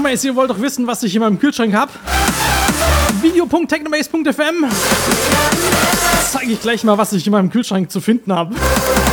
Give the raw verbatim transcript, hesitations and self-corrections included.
Technobase, ihr wollt doch wissen, was ich in meinem Kühlschrank habe. video punkt technobase punkt f m. Zeige ich gleich mal, was ich in meinem Kühlschrank zu finden habe.